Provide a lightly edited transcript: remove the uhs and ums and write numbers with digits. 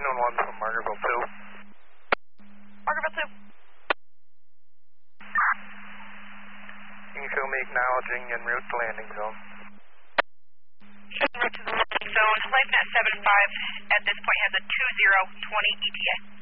911 from Margaretville 2. Margaretville 2. Can you feel me acknowledging en route to landing zone? En route to the landing zone. LifeNet 75 at this point has a 2020 ETA.